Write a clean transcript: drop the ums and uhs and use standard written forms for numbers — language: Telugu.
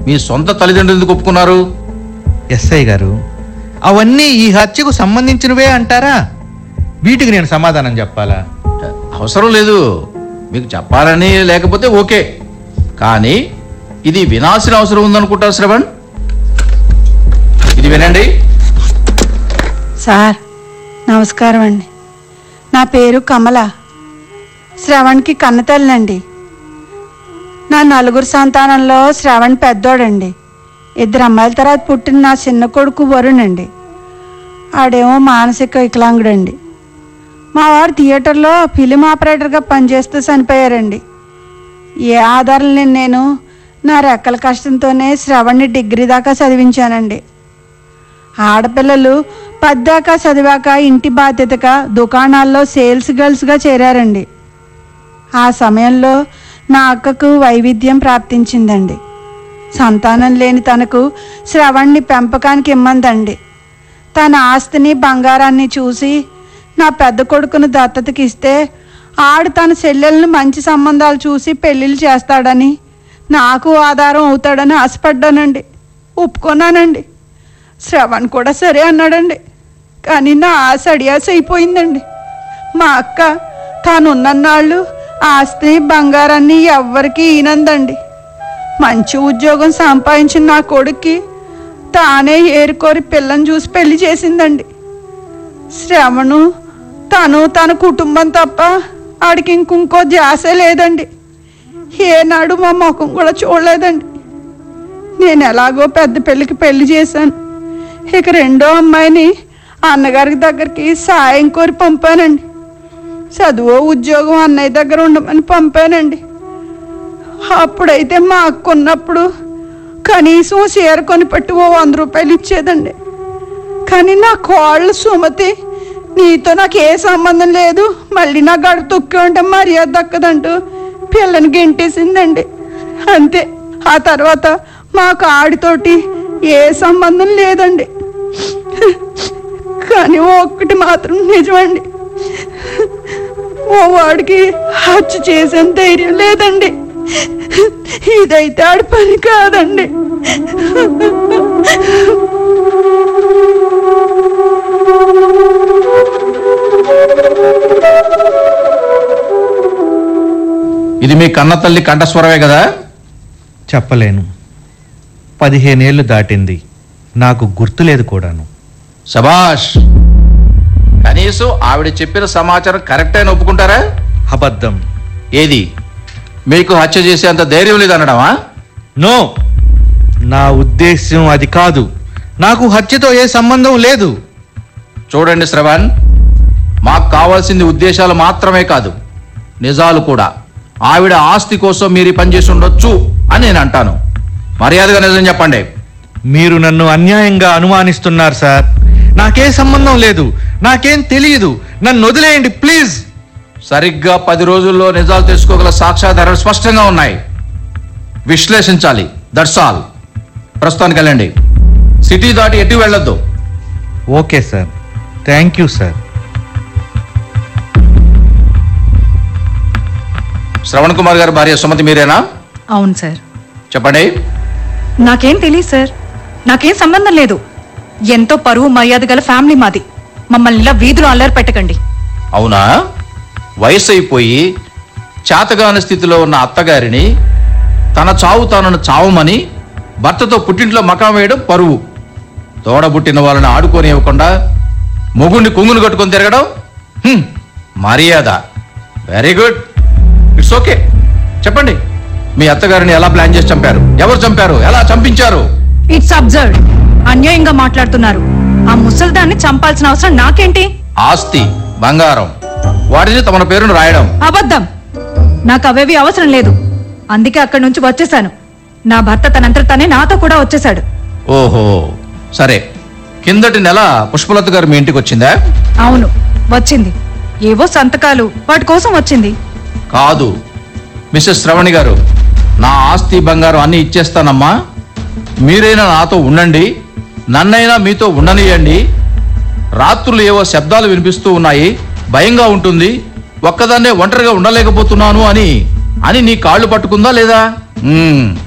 మీ సొంత తల్లిదండ్రులు ఎందుకు ఒప్పుకున్నారు? ఎస్ఐ గారు, అవన్నీ ఈ హత్యకు సంబంధించినవే అంటారా? వీటికి నేను సమాధానం చెప్పాలా? అవసరం లేదు, మీకు చెప్పాలని లేకపోతే ఓకే, కానీ ఇది వినాల్సిన అవసరం ఉందనుకుంటారు శ్రవణ్. ఇది వినండి. సార్ నమస్కారం అండి. నా పేరు కమల, శ్రవణ్కి కన్నతల్లినండి. నా 4 సంతానంలో శ్రవణ్ పెద్దోడండి. 2 అమ్మాయిల తర్వాత పుట్టిన నా చిన్న కొడుకు వరుణ్ అండి. ఆడేమో మానసిక వికలాంగుడండి. మా వారు థియేటర్లో ఫిలిం ఆపరేటర్గా పనిచేస్తూ చనిపోయారండి. ఏ ఆధారం లేని నేను నా రెక్కల కష్టంతోనే శ్రవణ్ని డిగ్రీ దాకా చదివించానండి. ఆడపిల్లలు 10 దాకా చదివాక ఇంటి బాధ్యతగా దుకాణాల్లో సేల్స్ గర్ల్స్గా చేరారండి. ఆ సమయంలో నా అక్కకు వైవిధ్యం ప్రాప్తించిందండి. సంతానం లేని తనకు శ్రవణ్ని పెంపకానికి ఇమ్మందండి. తన ఆస్తిని బంగారాన్ని చూసి నా పెద్ద కొడుకును దత్తతకి ఇస్తే ఆడు తన చెల్లెలను మంచి సంబంధాలు చూసి పెళ్ళిళ్ళు చేస్తాడని, నాకు ఆధారం అవుతాడని ఆశపడ్డానండి. ఒప్పుకున్నానండి. శ్రవణ్ కూడా సరే అన్నాడండి. కానీ నా ఆశ అడియాస అయిపోయిందండి. మా అక్క తానున్నన్నాళ్ళు ఆస్తి బంగారాన్ని ఎవ్వరికీ ఈనందండి. మంచి ఉద్యోగం సంపాదించిన నా కొడుక్కి తానే ఏరుకోరి పిల్లని చూసి పెళ్లి చేసిందండి. శ్రవణు తన కుటుంబం తప్ప ఆడికి ఇంకో ధ్యాసే లేదండి. ఏనాడు మా ముఖం కూడా చూడలేదండి. నేను ఎలాగో పెద్ద పెళ్ళికి పెళ్లి చేశాను. ఇక 2వ అమ్మాయిని అన్నగారి దగ్గరికి సాయం కోరి పంపానండి. చదువు ఉద్యోగం అన్నయ్య దగ్గర ఉండమని పంపానండి. అప్పుడైతే మా అక్క ఉన్నప్పుడు కనీసం చీర కొని పెట్టి 100 రూపాయలు ఇచ్చేదండి. కానీ నా కోళ్ళ సుమతి, నీతో నాకు ఏ సంబంధం లేదు, మళ్ళీ నా గడ తొక్కి ఉంటే మర్యాద దక్కదంటూ పిల్లని గెంటేసిందండి. అంతే. ఆ తర్వాత మాకు ఆడితోటి ఏ సంబంధం లేదండి. కానీ ఒక్కటి మాత్రం నిజమండి, ఓ వాడికి హత్య చేసే ధైర్యం లేదండి. ఇదైతే ఆడి పని కాదండి. ఇది మీ కన్న తల్లి కంఠస్వరమే కదా? చెప్పలేను. 15 ఏళ్ళు దాటింది, నాకు గుర్తులేదు కూడాను. శభాష్. కనీసం ఆవిడ చెప్పిన సమాచారం కరెక్ట్ అయిన ఒప్పుకుంటారా? అబద్ధం. ఏది? మీకు హత్య చేసేంత ధైర్యం లేదనడమా? నో, నా ఉద్దేశ్యం అది కాదు. నాకు హత్యతో ఏ సంబంధం లేదు. చూడండి శ్రవణ్, మాకు కావాల్సింది ఉద్దేశాలు మాత్రమే కాదు, నిజాలు కూడా. ఆవిడ ఆస్తి కోసం మీరు పనిచేసి ఉండొచ్చు అని నేను అంటాను. మర్యాదగా నిజం చెప్పండి. మీరు నన్ను అన్యాయంగా అనుమానిస్తున్నారు సార్. నాకే సంబంధం లేదు, నాకేం తెలియదు. నన్ను వదిలేయండి ప్లీజ్. సరిగ్గా 10 రోజుల్లో నిజాలు తెలుసుకోగల సాక్ష్యాధారాలు స్పష్టంగా ఉన్నాయి. విశ్లేషించాలి. That's all. ప్రస్తుతానికి వెళ్ళండి. సిటీ దాటి ఎటు వెళ్ళొద్దు. Okay sir. Thank you sir. Shravan Kumar గారి భార్య సుమతి మీరేనా? అవును సార్. చెప్పండి. నాకేం తెలియదు సార్, నాకేం సంబంధం లేదు. ఎంతో పరువు మర్యాద గల ఫ్యామిలీ మాది. మమ్మల్ని ఇలా వీధులు అల్లరి పెట్టకండి. అవునా? వయసు అయిపోయి చేతగాని స్థితిలో ఉన్న అత్తగారిని తన చావు తానను చావమని భర్తతో పుట్టింట్లో మకాం వేయడం పరువు. తోడబుట్టిన వాళ్ళని ఆడుకొని ఇవ్వకుండా మొగుడిని కొంగును కట్టుకొని తిరగడం మర్యాద. Very good. It's okay. చెప్పండి, మీ అత్తగారిని ఎలా ప్లాన్ చేసి చంపారు? ఎవరు చంపారు? ఎలా చంపించారు? It's absurd. అన్యాయంగా మాట్లాడుతున్నారు. ఆ ముసల్దాన్ని చంపాల్సిన అవసరం నాకేంటి? ఆస్తి, బంగారం, వాటిని తమ పేరును రాయడం అబద్ధం. నాకు అవేవి అవసరం లేదు. అందుకే అక్కడి నుంచి వచ్చేసాను. నా భర్త తనంతట తనే నాతో కూడా వచ్చేసాడు. ఓహో, సరే. కిందటి నెల పుష్పలత గారు మీ ఇంటికి వచ్చిందా? అవును, వచ్చింది. ఏవో సంతకాలు, వాటి కోసం వచ్చింది. కాదు మిస్సెస్ శ్రవణి గారు, నా ఆస్తి బంగారం అన్ని ఇచ్చేస్తానమ్మా, మీరైనా నాతో ఉండండి, నన్నైనా మీతో ఉండనియండి, రాత్రులు ఏవో శబ్దాలు వినిపిస్తూ ఉన్నాయి, భయంగా ఉంటుంది, ఒక్కదాన్నే ఒంటరిగా ఉండలేకపోతున్నాను అని నీ కాళ్ళు పట్టుకుందా లేదా?